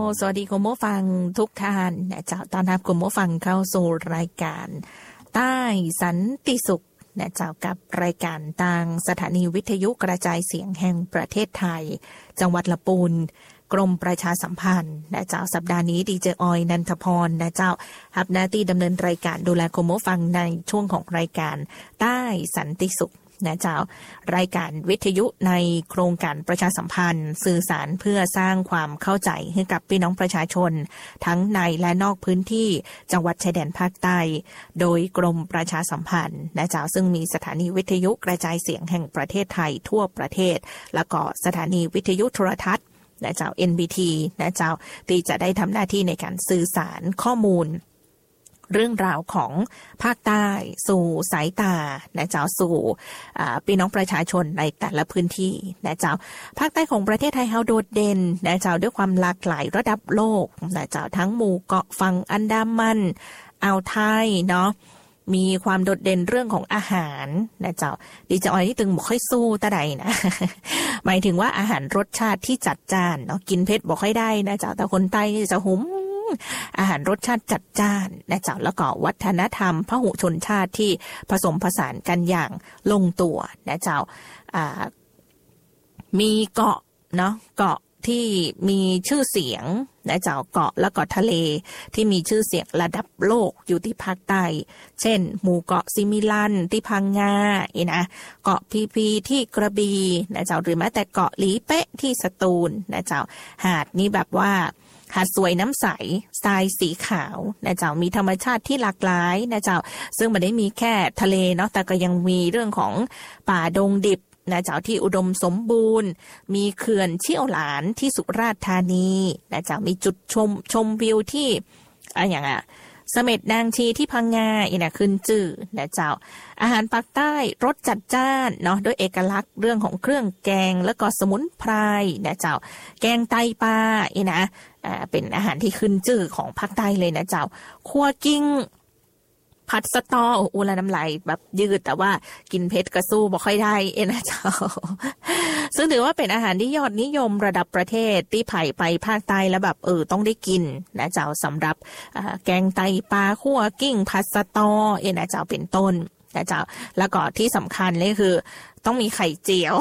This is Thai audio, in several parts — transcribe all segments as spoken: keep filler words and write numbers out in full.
สวัสดีคุณผู้ฟังทุกท่านนะเจ้าต้อนรับคุณผู้ฟังเข้าสู่รายการใต้สันติสุขนะเจ้ากับรายการทางสถานีวิทยุกระจายเสียงแห่งประเทศไทยจังหวัดลำพูนกรมประชาสัมพันธ์นะเจ้าสัปดาห์นี้ดีเจออยนันทพรนะเจ้ารับหน้าที่ดำเนินรายการดูแลคุณผู้ฟังในช่วงของรายการใต้สันติสุขนะเจ้ารายการวิทยุในโครงการประชาสัมพันธ์สื่อสารเพื่อสร้างความเข้าใจให้กับพี่น้องประชาชนทั้งในและนอกพื้นที่จังหวัดชายแดนภาคใต้โดยกรมประชาสัมพันธ์นะเจ้าซึ่งมีสถานีวิทยุกระจายเสียงแห่งประเทศไทยทั่วประเทศแล้วก็สถานีวิทยุโทรทัศน์นะเจ้า เอ็น บี ที นะเจ้าที่จะได้ทำหน้าที่ในการสื่อสารข้อมูลเรื่องราวของภาคใต้สู่สายตานะเจ้าสู่พี่น้องประชาชนในแต่ละพื้นที่นะเจ้าภาคใต้ของประเทศไทยเฮาโดดเด่นนะเจ้าด้วยความหลากหลายระดับโลกนะเจ้าทั้งหมู่เกาะฝั่งอันดามันอ่าวไทยเนาะมีความโดดเด่นเรื่องของอาหารนะเจ้าดีเจออยที่ตึงบอกค่อยสู้ตะใดนะ หมายถึงว่าอาหารรสชาติที่จัดจ้านเนาะกินเผ็ดบอกค่อยได้นะเจ้าแต่คนใต้จะหุมอาหารรสชาติจัดจ้านนะเจ้าแล้วก็วัฒนธรรมพหุชนชาติที่ผสมผสานกันอย่างลงตัวนะเจ้ามีเกาะเนาะเกาะที่มีชื่อเสียงนะเจ้าเกาะแล้วก็ทะเลที่มีชื่อเสียงระดับโลกอยู่ที่ภาคใต้เช่นหมู่เกาะซิมิลันที่พังงาอีนะเกาะพีพีที่กระบี่นะเจ้าหรือแม้แต่เกาะหลีเป๊ะที่สตูลนะเจ้าหาดนี้แบบว่าหาดสวยน้ำใสทรายสีขาวนะเจ้ามีธรรมชาติที่หลากหลายนะเจ้าซึ่งไม่ได้มีแค่ทะเลเนาะแต่ก็ยังมีเรื่องของป่าดงดิบนะเจ้าที่อุดมสมบูรณ์มีเขื่อนเชี่ยวหลานที่สุราษฎร์ธานีนะเจ้ามีจุดชมชมวิวที่อะไรอย่างอ่ะเสม็ดนางชีที่พังงาอีน่ะขึ้นจื่อนะเจ้าอาหารภาคใต้รสจัดจ้านเนาะด้วยเอกลักษณ์เรื่องของเครื่องแกงแล้วก็สมุนไพรนะเจ้าแกงไตปลาอีนะอ่าเป็นอาหารที่ขึ้นจื่อของภาคใต้เลยนะเจ้าคั่วกิ้งผัดสตออุละน้ำลายแบบยืดแต่ว่ากินเผ็ดกระสู้บ่ค่อยได้เอ็นะเจ้าซึ่งถือว่าเป็นอาหารที่ยอดนิยมระดับประเทศที่ไผ่ไปภาคใต้แล้วแบบเออต้องได้กินนะเจ้าสำหรับแกงไตปลาคั่วกิ้งผัดสตอเอ็นะเจ้าเป็นต้นนะเจ้าแล้วก็ที่สำคัญเลยคือต้องมีไข่เจียว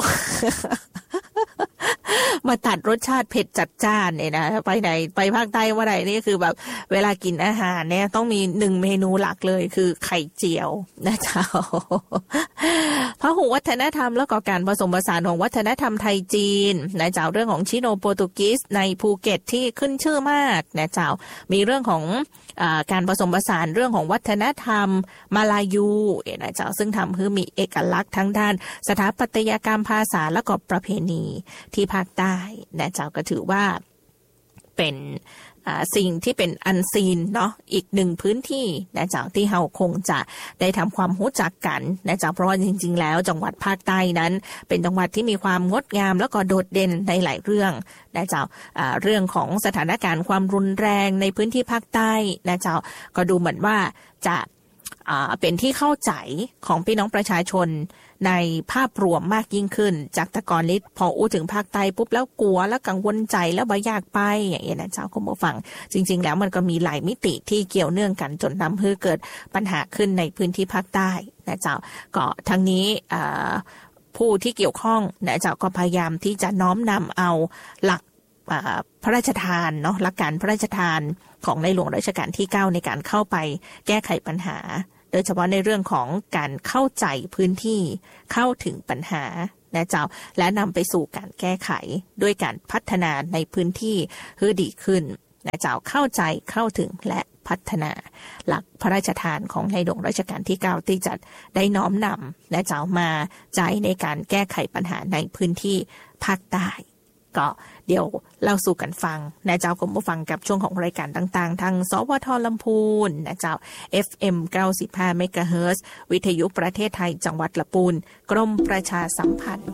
มาตัดรสชาติเผ็ดจัดจ้านเนี่ยนะไปไหนไปภาคใต้ว่าไหนนี่คือแบบเวลากินอาหารเนี่ยต้องมีหนึ่งเมนูหลักเลยคือไข่เจียวนะเจ้าพหุวัฒนธรรมแล้วก็การผสมผสานของวัฒนธรรมไทยจีนนะเจ้าเรื่องของชิโนโปรตุกีสในภูเก็ตที่ขึ้นชื่อมากนะเจ้ามีเรื่องของการผสมผสานเรื่องของวัฒนธรรมมาลายูนะเจ้าซึ่งทำให้มีเอกลักษณ์ทั้งด้านสถาปัตยกรรมภาษาและก็ประเพณีที่ภาคใต้นะเจ้าก็ถือว่าเป็นสิ่งที่เป็นอันซีนเนาะอีกหนึ่งพื้นที่นะเจ้าที่เราคงจะได้ทำความรู้จักกันนะเจ้าเพราะว่าจริงๆแล้วจังหวัดภาคใต้นั้นเป็นจังหวัดที่มีความงดงามแล้วก็โดดเด่นในหลายเรื่องนะเจ้าเรื่องของสถานการณ์ความรุนแรงในพื้นที่ภาคใต้นะเจ้าก็ดูเหมือนว่าจะเป็นที่เข้าใจของพี่น้องประชาชนในภาพรวมมากยิ่งขึ้นจากแต่ก่อนนี้พออู้ถึงภาคใต้ปุ๊บแล้วกลัวแล้วกังวลใจแล้วบ่อยากไปอย่างเงี้ยนะเจ้าคุณผู้ฟังจริงๆแล้วมันก็มีหลายมิติที่เกี่ยวเนื่องกันจนทำให้เกิดปัญหาขึ้นในพื้นที่ภาคใต้นะเจ้าก็ทั้งนี้ผู้ที่เกี่ยวข้องนะเจ้าก็พยายามที่จะน้อมนำเอาหลักพระราชทานเนาะหลักการพระราชทานของในหลวงรัชกาลที่เก้าในการเข้าไปแก้ไขปัญหาโดยเฉพาะในเรื่องของการเข้าใจพื้นที่เข้าถึงปัญหานะเจ้าและนำไปสู่การแก้ไขด้วยการพัฒนาในพื้นที่ให้ดีขึ้นนะเจ้าเข้าใจเข้าถึงและพัฒนาหลักพระราชทานของในหลวงรัชกาลที่เก้าที่จะได้น้อมนำนะเจ้ามาใช้ในการแก้ไขปัญหาในพื้นที่ภาคใต้ก็เดี๋ยวเล่าสู่กันฟังนะเจ้าคุณผู้ฟังกับช่วงของรายการต่างๆทางสวทลำพูนนะเจ้า เอฟ เอ็ม เก้าสิบห้า เมกะเฮิรตซ์วิทยุประเทศไทยจังหวัดลำพูนกรมประชาสัมพันธ์